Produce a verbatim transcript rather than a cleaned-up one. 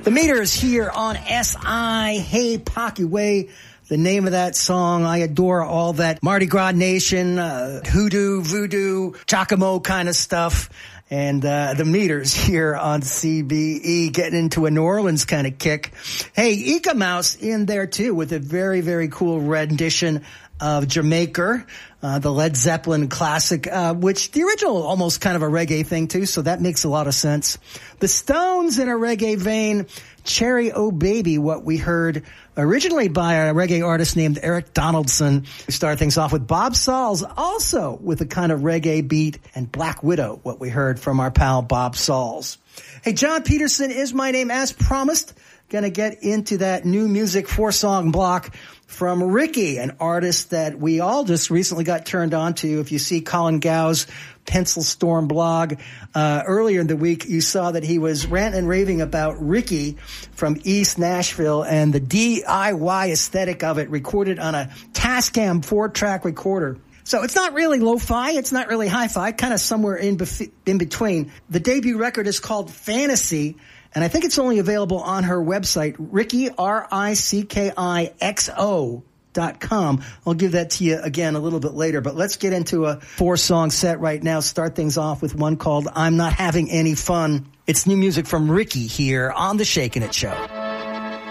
The Meters here on S I. Hey, Pocky Way. The name of that song, I adore all that Mardi Gras Nation, uh, hoodoo, voodoo, Giacomo kind of stuff. And uh the Meters here on C B E getting into a New Orleans kind of kick. Hey, Eek-A-Mouse in there too with a very, very cool rendition of Jamaica, uh, the Led Zeppelin classic, uh, which the original almost kind of a reggae thing too, so that makes a lot of sense. The Stones in a reggae vein, Cherry Oh Baby, what we heard originally by a reggae artist named Eric Donaldson. We start things off with Bob Sauls, also with a kind of reggae beat, and Black Widow, what we heard from our pal Bob Sauls. Hey, John Peterson is my name, as promised. Gonna get into that new music four-song block from Ricky, an artist that we all just recently got turned on to. If you see Colin Gow's Pencil Storm blog, uh, earlier in the week, you saw that he was ranting and raving about Ricky from East Nashville and the D I Y aesthetic of it, recorded on a Tascam four-track recorder. So it's not really lo-fi, it's not really hi-fi, kind of somewhere in, bef- in between. The debut record is called Fantasy, and I think it's only available on her website, Ricky, R I C K I X O dot com. I'll give that to you again a little bit later, but let's get into a four-song set right now. Start things off with one called I'm Not Having Any Fun. It's new music from Ricky here on The Shakin' It Show.